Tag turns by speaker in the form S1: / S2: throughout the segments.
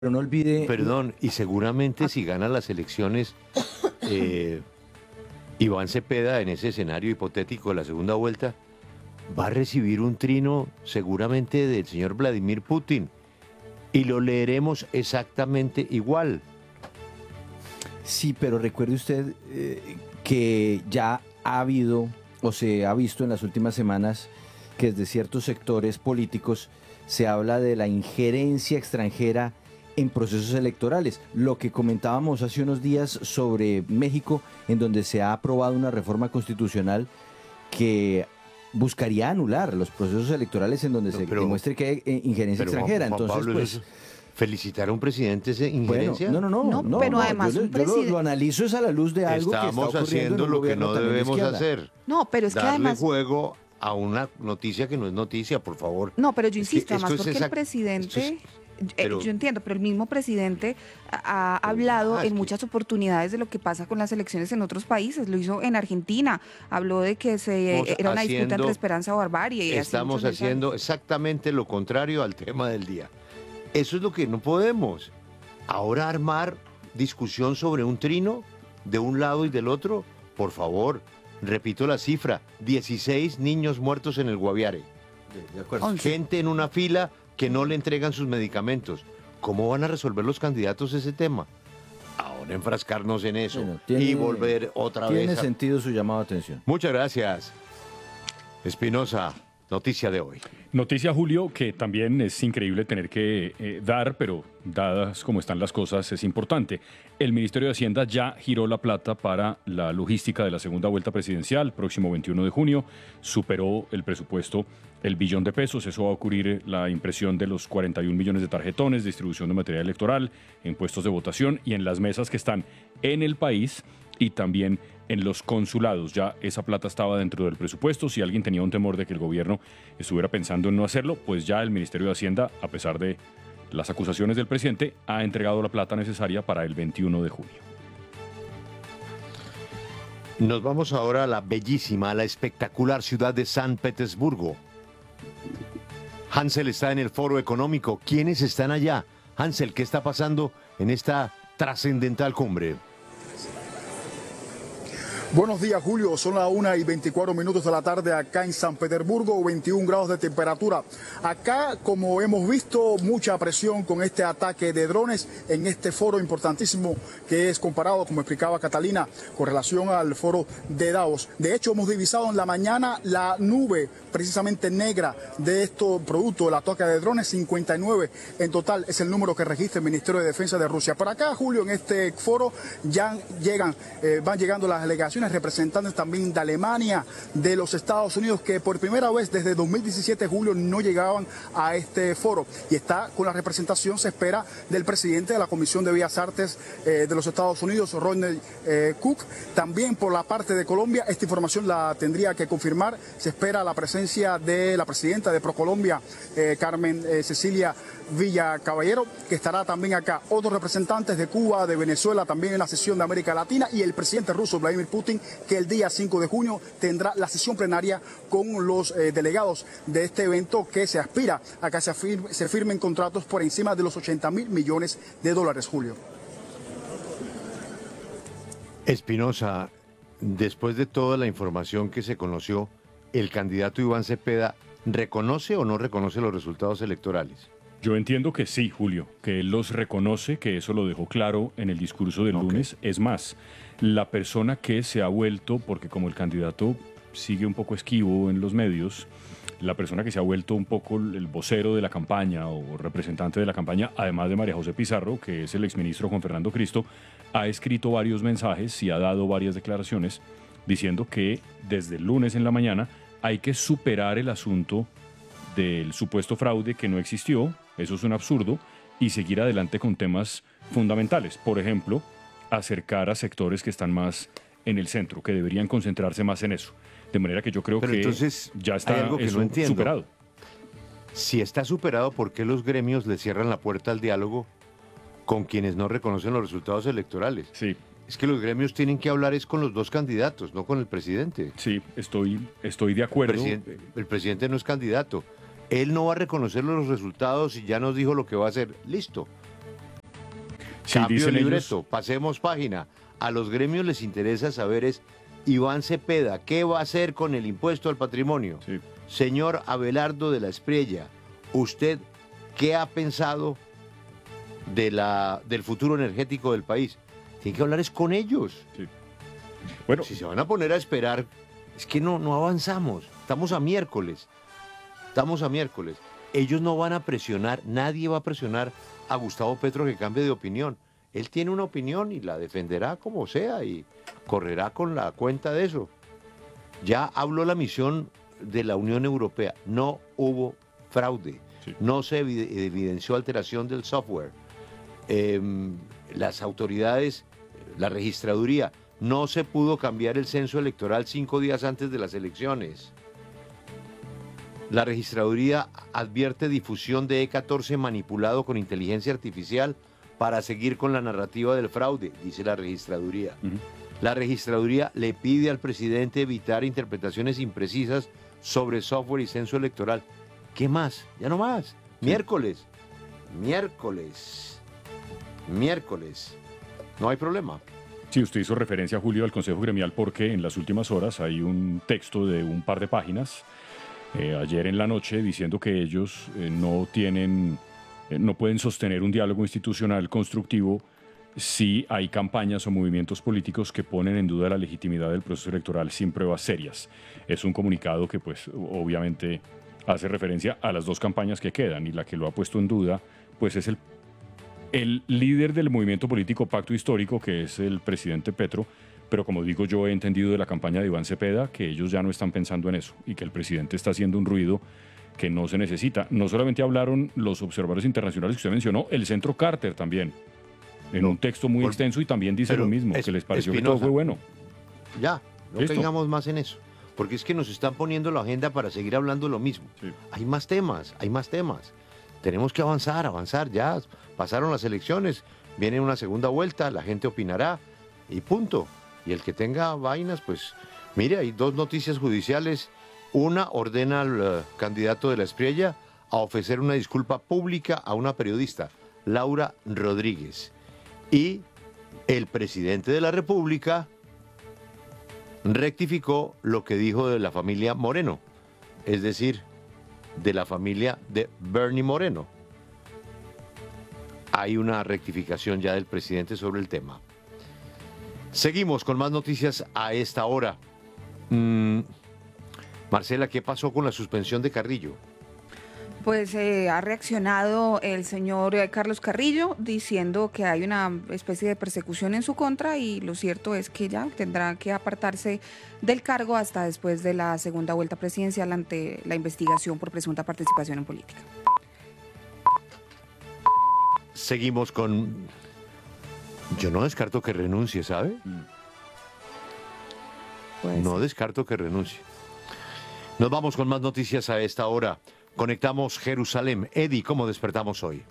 S1: Pero no olvide...
S2: Perdón, y seguramente si gana las elecciones, Iván Cepeda, en ese escenario hipotético de la segunda vuelta, va a recibir un trino seguramente del señor Vladimir Putin. Y lo leeremos exactamente igual.
S1: Sí, pero recuerde usted que ya ha habido o se ha visto en las últimas semanas que desde ciertos sectores políticos se habla de la injerencia extranjera en procesos electorales. Lo que comentábamos hace unos días sobre México, en donde se ha aprobado una reforma constitucional que buscaría anular los procesos electorales en donde se demuestre que hay injerencia extranjera.
S2: Juan
S1: Entonces,
S2: Pablo,
S1: pues...
S2: ¿felicitar a un presidente es injerencia?
S1: Bueno, no,
S3: pero además
S1: yo
S3: un presidente...
S1: lo analizo es a la luz de algo que está
S2: Estamos
S1: ocurriendo
S2: haciendo
S1: en un
S2: lo que
S1: gobierno
S2: no
S1: también de
S2: debemos
S1: izquierda.
S2: hacer.
S3: No, pero es que
S2: Darle
S3: además...
S2: juego a una noticia que no es noticia, por favor.
S3: No, pero yo
S2: Es que
S3: insisto, además
S2: esto es
S3: porque el presidente... yo entiendo, pero el mismo presidente ha hablado en muchas oportunidades de lo que pasa con las elecciones en otros países. Lo hizo en Argentina, habló de que era una disputa entre esperanza o barbarie. Y
S2: estamos haciendo exactamente lo contrario al tema del día. Eso es lo que no podemos. Ahora armar discusión sobre un trino de un lado y del otro, por favor, repito la cifra, 16 niños muertos en el Guaviare.
S1: De acuerdo.
S2: Gente en una fila que no le entregan sus medicamentos. ¿Cómo van a resolver los candidatos ese tema? Ahora enfrascarnos en eso y volver otra vez.
S1: Tiene sentido su llamado de atención.
S2: Muchas gracias. Espinosa, noticia de hoy.
S4: Noticia, Julio, que también es increíble tener que dar, pero dadas como están las cosas, es importante. El Ministerio de Hacienda ya giró la plata para la logística de la segunda vuelta presidencial, próximo 21 de junio. Superó el presupuesto el billón de pesos. Eso va a ocurrir la impresión de los 41 millones de tarjetones, distribución de material electoral, en puestos de votación y en las mesas que están en el país y también en los consulados. Ya esa plata estaba dentro del presupuesto. Si alguien tenía un temor de que el gobierno estuviera pensando en no hacerlo, pues ya el Ministerio de Hacienda, a pesar de las acusaciones del presidente, ha entregado la plata necesaria para el 21 de junio.
S2: Nos vamos ahora a la bellísima, a la espectacular ciudad de San Petersburgo. Hansel está en el Foro Económico. ¿Quiénes están allá? Hansel, ¿qué está pasando en esta trascendental cumbre?
S5: Buenos días, Julio. Son las 1:24 de la tarde acá en San Petersburgo, 21 grados de temperatura. Acá, como hemos visto, mucha presión con este ataque de drones en este foro importantísimo que es comparado, como explicaba Catalina, con relación al foro de Davos. De hecho, hemos divisado en la mañana la nube precisamente negra de estos productos, el ataque de drones, 59 en total es el número que registra el Ministerio de Defensa de Rusia. Por acá, Julio, en este foro ya van llegando las delegaciones, representantes también de Alemania, de los Estados Unidos, que por primera vez desde 2017, Julio, no llegaban a este foro. Y está con la representación, se espera, del presidente de la Comisión de Bellas Artes de los Estados Unidos, Rodney Cook. También por la parte de Colombia, esta información la tendría que confirmar, se espera la presencia de la presidenta de ProColombia, Carmen Cecilia Villa Caballero, que estará también acá. Otros representantes de Cuba, de Venezuela, también en la sesión de América Latina, y el presidente ruso, Vladimir Putin, que el día 5 de junio tendrá la sesión plenaria con los delegados de este evento, que se aspira a que se firmen contratos por encima de los 80.000 millones de dólares, Julio.
S2: Espinosa, después de toda la información que se conoció, ¿el candidato Iván Cepeda reconoce o no reconoce los resultados electorales?
S4: Yo entiendo que sí, Julio, que él los reconoce, que eso lo dejó claro en el discurso del lunes. Es más, la persona que se ha vuelto, porque como el candidato sigue un poco esquivo en los medios, la persona que se ha vuelto un poco el vocero de la campaña o representante de la campaña, además de María José Pizarro, que es el exministro Juan Fernando Cristo, ha escrito varios mensajes y ha dado varias declaraciones diciendo que desde el lunes en la mañana hay que superar el asunto del supuesto fraude que no existió, eso es un absurdo, y seguir adelante con temas fundamentales. Por ejemplo, acercar a sectores que están más en el centro, que deberían concentrarse más en eso. De manera que yo creo que
S2: entonces,
S4: ya está
S2: hay algo que
S4: eso
S2: no entiendo.
S4: superado.
S2: Si está superado, ¿por qué los gremios le cierran la puerta al diálogo con quienes no reconocen los resultados electorales?
S4: Sí.
S2: Es que los gremios tienen que hablar es con los dos candidatos, no con el presidente.
S4: Sí, estoy de acuerdo.
S2: El presidente no es candidato. Él no va a reconocer los resultados y ya nos dijo lo que va a hacer. Listo.
S4: Sí,
S2: cambio de libreto, pasemos página. A los gremios les interesa saber es, Iván Cepeda, ¿qué va a hacer con el impuesto al patrimonio?
S4: Sí.
S2: Señor Abelardo de la Espriella, ¿usted qué ha pensado del futuro energético del país? Tiene que hablar es con ellos.
S4: Sí. Bueno,
S2: si se van a poner a esperar, es que no avanzamos. Estamos a miércoles. Ellos no van a presionar, nadie va a presionar a Gustavo Petro que cambie de opinión. Él tiene una opinión y la defenderá como sea y correrá con la cuenta de eso. Ya habló la misión de la Unión Europea. No hubo fraude. Sí. No se evidenció alteración del software. Las autoridades, la registraduría, no se pudo cambiar el censo electoral 5 días antes de las elecciones. La registraduría advierte difusión de E14 manipulado con inteligencia artificial para seguir con la narrativa del fraude, dice la registraduría. La registraduría le pide al presidente evitar interpretaciones imprecisas sobre software y censo electoral. ¿Qué más? Ya no más. Miércoles. No hay problema.
S4: Sí, usted hizo referencia, Julio, al Consejo Gremial porque en las últimas horas hay un texto de un par de páginas ayer en la noche diciendo que ellos no pueden sostener un diálogo institucional constructivo si hay campañas o movimientos políticos que ponen en duda la legitimidad del proceso electoral sin pruebas serias. Es un comunicado que pues obviamente hace referencia a las dos campañas que quedan y la que lo ha puesto en duda pues es el líder del movimiento político Pacto Histórico, que es el presidente Petro, pero como digo, yo he entendido de la campaña de Iván Cepeda que ellos ya no están pensando en eso y que el presidente está haciendo un ruido que no se necesita. No solamente hablaron los observadores internacionales que usted mencionó, el Centro Carter también, en un texto muy extenso y también dice lo mismo, que les pareció que todo fue bueno.
S2: Ya, no tengamos más en eso, porque es que nos están poniendo la agenda para seguir hablando lo mismo. Sí. Hay más temas. Tenemos que avanzar, ya pasaron las elecciones, viene una segunda vuelta, la gente opinará y punto. Y el que tenga vainas, pues, mire, hay 2 noticias judiciales. Una ordena al candidato de la Espriella a ofrecer una disculpa pública a una periodista, Laura Rodríguez. Y el presidente de la República rectificó lo que dijo de la familia Moreno, es decir, de la familia de Bernie Moreno. Hay una rectificación ya del presidente sobre el tema. Seguimos con más noticias a esta hora. Marcela, ¿qué pasó con la suspensión de Carrillo?
S3: Pues ha reaccionado el señor Carlos Carrillo diciendo que hay una especie de persecución en su contra y lo cierto es que ya tendrá que apartarse del cargo hasta después de la segunda vuelta presidencial ante la investigación por presunta participación en política.
S2: Seguimos con... Yo no descarto que renuncie, ¿sabe? Pues... No descarto que renuncie. Nos vamos con más noticias a esta hora. Conectamos Jerusalén. Eddie, ¿cómo despertamos hoy?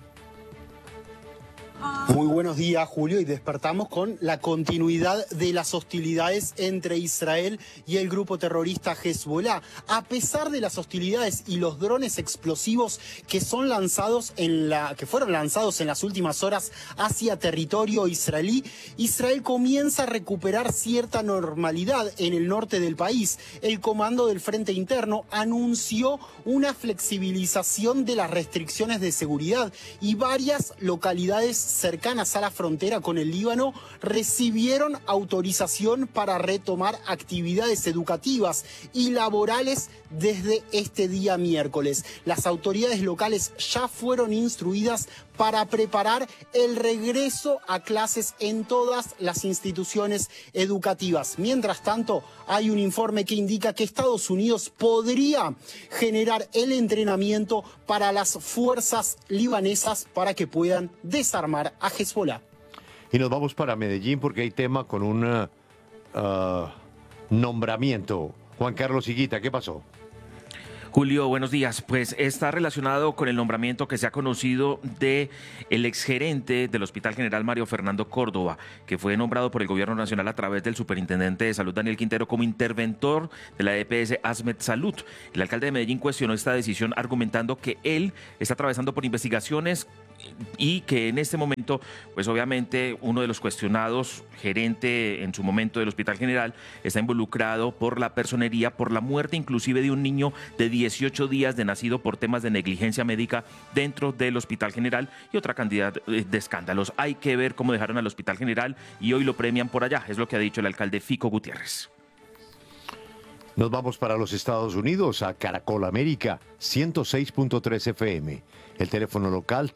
S6: Muy buenos días, Julio, y despertamos con la continuidad de las hostilidades entre Israel y el grupo terrorista Hezbollah. A pesar de las hostilidades y los drones explosivos que fueron lanzados en las últimas horas hacia territorio israelí, Israel comienza a recuperar cierta normalidad en el norte del país. El comando del Frente Interno anunció una flexibilización de las restricciones de seguridad y varias localidades cercanas a la frontera con el Líbano recibieron autorización para retomar actividades educativas y laborales desde este día miércoles. Las autoridades locales ya fueron instruidas para preparar el regreso a clases en todas las instituciones educativas. Mientras tanto, hay un informe que indica que Estados Unidos podría generar el entrenamiento para las fuerzas libanesas para que puedan desarmar a Hezbollah.
S2: Y nos vamos para Medellín porque hay tema con un nombramiento. Juan Carlos Higuita, ¿qué pasó?
S7: Julio, buenos días. Pues está relacionado con el nombramiento que se ha conocido de el exgerente del Hospital General Mario Fernando Córdoba, que fue nombrado por el Gobierno Nacional a través del Superintendente de Salud Daniel Quintero como interventor de la EPS Asmed Salud. El alcalde de Medellín cuestionó esta decisión argumentando que él está atravesando por investigaciones y que en este momento, pues obviamente uno de los cuestionados, gerente en su momento del Hospital General, está involucrado por la personería, por la muerte inclusive de un niño de 18 días de nacido por temas de negligencia médica dentro del Hospital General y otra cantidad de escándalos. Hay que ver cómo dejaron al Hospital General y hoy lo premian por allá, es lo que ha dicho el alcalde Fico Gutiérrez.
S2: Nos vamos para los Estados Unidos, a Caracol América, 106.3 FM. El teléfono local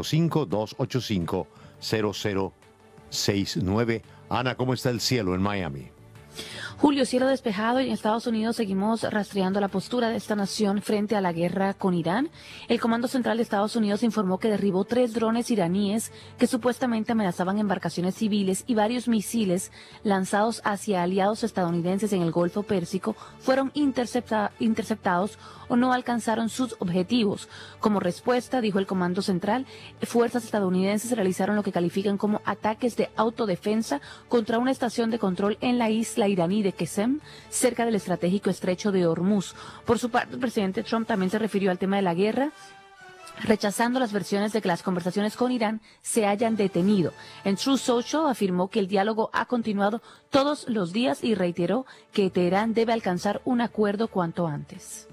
S2: 305-285-0069. Ana, ¿cómo está el cielo en Miami?
S8: Julio, cielo despejado y en Estados Unidos seguimos rastreando la postura de esta nación frente a la guerra con Irán. El Comando Central de Estados Unidos informó que derribó 3 drones iraníes que supuestamente amenazaban embarcaciones civiles y varios misiles lanzados hacia aliados estadounidenses en el Golfo Pérsico fueron interceptados o no alcanzaron sus objetivos. Como respuesta, dijo el Comando Central, fuerzas estadounidenses realizaron lo que califican como ataques de autodefensa contra una estación de control en la isla iraní de Qesem, cerca del estratégico estrecho de Hormuz. Por su parte, el presidente Trump también se refirió al tema de la guerra, rechazando las versiones de que las conversaciones con Irán se hayan detenido. En Truth Social afirmó que el diálogo ha continuado todos los días y reiteró que Teherán debe alcanzar un acuerdo cuanto antes.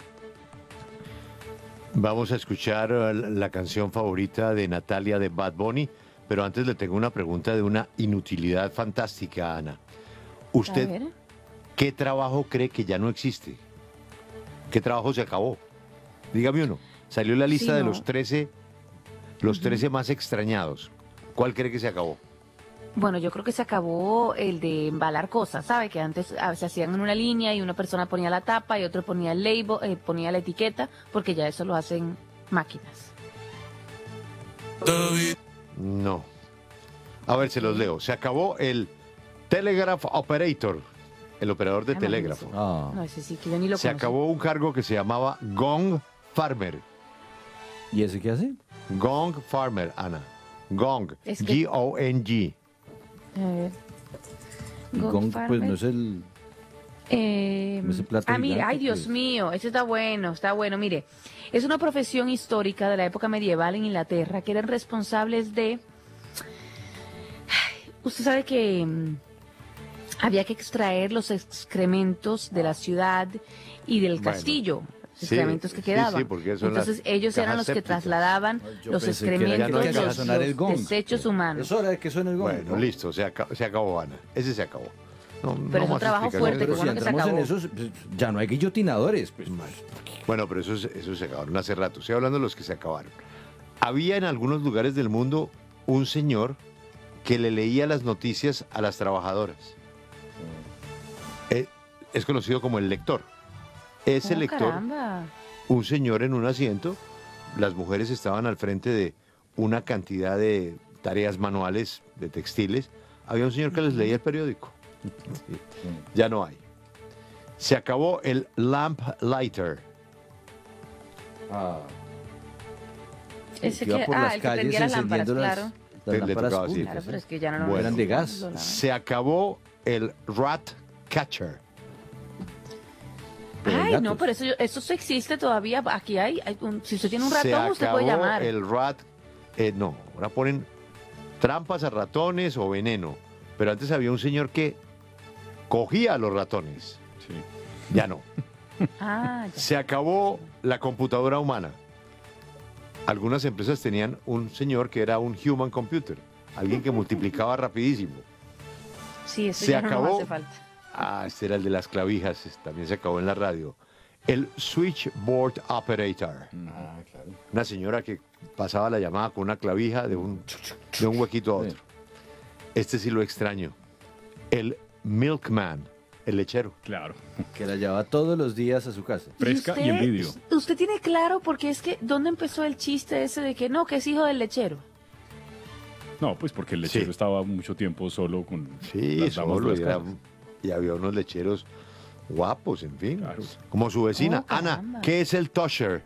S2: Vamos a escuchar la canción favorita de Natalia de Bad Bunny, pero antes le tengo una pregunta de una inutilidad fantástica, Ana. ¿Usted qué trabajo cree que ya no existe? ¿Qué trabajo se acabó? Dígame uno. Salió la lista de los 13 más extrañados. ¿Cuál cree que se acabó?
S8: Bueno, yo creo que se acabó el de embalar cosas, ¿sabe? Que antes se hacían en una línea y una persona ponía la tapa y otro ponía el label, ponía la etiqueta, porque ya eso lo hacen máquinas.
S2: No. A ver, se los leo. Se acabó el Telegraph Operator, el operador de telégrafo.
S8: No, ese sí que yo ni lo
S2: Se
S8: conocí.
S2: acabó un cargo que se llamaba Gong Farmer.
S1: ¿Y ese qué hace?
S2: Gong Farmer, Ana. Gong.
S8: Es que-
S2: G-O-N-G.
S8: A ver.
S1: Gong, pues no es el... ese plato
S8: Mire,
S1: gigante,
S8: ay, Dios
S1: pues.
S8: mío, eso está bueno, mire. Es una profesión histórica de la época medieval en Inglaterra que eran responsables de... Ay, usted sabe que había que extraer los excrementos de la ciudad y del castillo. Excrementos que quedaban.
S2: Sí, porque son
S8: entonces
S2: las
S8: ellos eran los que
S2: cajas
S8: trasladaban
S1: Yo
S8: los
S1: pensé que era
S8: excrementos,
S1: ya no iba a sonar el gong.
S8: desechos humanos.
S1: Es hora de que suene el gong.
S2: Bueno,
S1: ¿no?
S2: listo, se acabó, Ana. Ese se acabó. No,
S8: Pero es un
S2: más
S8: trabajo
S2: explicaciones.
S8: fuerte,
S1: Pero
S8: qué
S1: si
S8: bueno que se
S1: entramos en
S8: acabó.
S1: eso, pues, ya no hay guillotinadores. Pues.
S2: Bueno, pero eso se acabaron hace rato. Estoy hablando de los que se acabaron. Había en algunos lugares del mundo un señor que le leía las noticias a las trabajadoras. Es conocido como el lector. Ese
S8: Oh,
S2: lector,
S8: caramba.
S2: un señor en un asiento, las mujeres estaban al frente de una cantidad de tareas manuales, de textiles. Había un señor que les leía el periódico. Sí. Ya no hay. Se acabó el lamp lighter.
S8: Ese
S1: que iba
S8: que,
S1: por las
S8: el que
S1: calles
S8: prendía las lámparas,
S1: encendiendo
S8: claro.
S1: las
S2: Le
S1: lámparas
S2: tocaba así.
S1: públicas.
S8: Claro, pero es que ya no
S2: Bueno.
S1: Eran de gas.
S2: Se acabó el rat catcher.
S1: Pero
S8: Ay,
S1: gatos.
S8: no, pero eso existe todavía. Aquí si usted tiene un
S2: Se
S8: ratón, usted puede
S2: acabó
S8: llamar.
S2: el rat. No, ahora ponen trampas a ratones o veneno. Pero antes había un señor que cogía a los ratones.
S4: Sí.
S2: Ya no.
S8: Ah, ya.
S2: Se acabó la computadora humana. Algunas empresas tenían un señor que era un human computer, alguien que multiplicaba rapidísimo.
S8: Sí, eso
S2: Se
S8: ya no nos
S2: acabó.
S8: hace falta.
S2: Ah, este era el de las clavijas, también se acabó en la radio. El switchboard operator.
S1: Ah, claro.
S2: Una señora que pasaba la llamada con una clavija de un huequito a otro. Este sí lo extraño. El milkman, el lechero.
S4: Claro.
S1: Que la llevaba todos los días a su casa.
S4: Fresca y en vídeo.
S8: Usted tiene claro porque es que, ¿dónde empezó el chiste ese de que no, que es hijo del lechero?
S4: No, pues porque el lechero
S2: Sí.
S4: estaba mucho tiempo solo con
S2: Sí,
S4: las damas
S2: solo
S4: de las
S2: era-
S4: casas.
S2: y había unos lecheros guapos, en fin.
S4: Claro.
S2: Como su vecina.
S8: Oh,
S2: Ana,
S8: caramba.
S2: ¿qué es el tosher?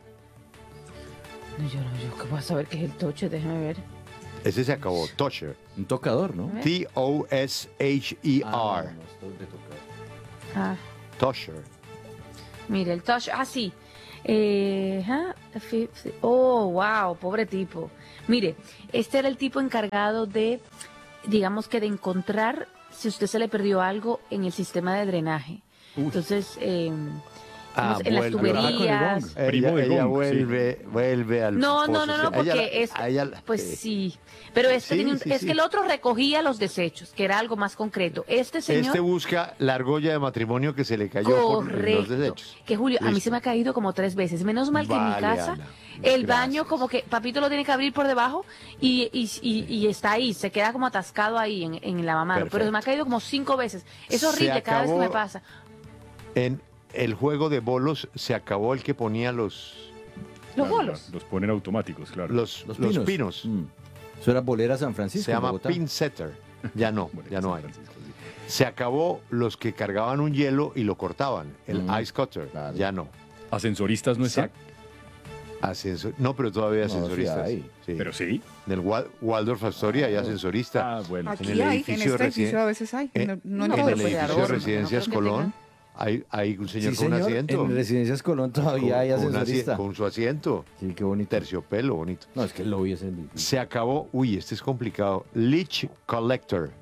S8: Yo qué voy a saber qué es el toche, déjeme ver.
S2: Ese se acabó, tosher.
S1: Un tocador, ¿no?
S2: T-O-S-H-E-R.
S1: Ah, no, esto es de tocar.
S8: Ah,
S2: Tosher.
S8: mire, el toche, sí. Oh, wow, pobre tipo. Mire, este era el tipo encargado de, digamos que de encontrar si usted se le perdió algo en el sistema de drenaje. Entonces, en las tuberías.
S2: Ella vuelve al
S8: No, porque pues
S2: sí.
S8: sí. Pero que el otro recogía los desechos, que era algo más concreto. Este señor
S2: busca la argolla de matrimonio que se le cayó por los desechos.
S8: Que Julio, a mí se me ha caído como 3 veces. Menos mal que en mi casa
S2: Ana,
S8: el baño como que papito lo tiene que abrir por debajo y está ahí, se queda como atascado ahí en el lavamanos. Pero se me ha caído como 5 veces. Es horrible cada vez que me pasa.
S2: En el juego de bolos se acabó el que ponía los
S8: bolos.
S4: Los ponen automáticos, claro.
S2: Los pinos.
S1: Eso era Bolera San Francisco.
S2: Se llama pin setter. Ya no hay. Se acabó los que cargaban un hielo y lo cortaban. El ice cutter. Claro. Ya no.
S4: ¿Ascensoristas no están?
S2: No, pero todavía ascensoristas.
S1: Sí.
S4: Pero sí.
S2: En el Waldorf Astoria hay ascensorista.
S4: Bueno.
S3: Aquí en este edificio a veces hay.
S2: En el edificio de Residencias Colón hay un señor con un asiento.
S1: En Residencias Colón todavía hay ascensorista.
S2: Con su asiento.
S1: Sí, qué bonito.
S2: Terciopelo, bonito.
S1: No, es que el lobby es el...
S2: Se acabó. Uy, este es complicado. Leach Collector.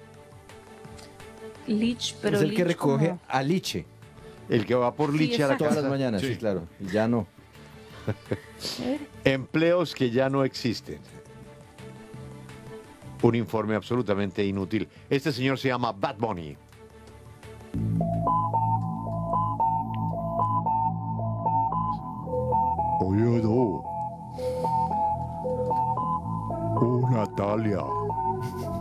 S8: Leach, pero
S1: es el que recoge
S8: como...
S1: a liche.
S2: El que va por liche a la
S1: todas
S2: casa.
S1: las mañanas, sí, claro. Y ya no.
S2: Empleos que ya no existen. Un informe absolutamente inútil. Este señor se llama Bad Bunny. Oye, no. Oh, Natalia.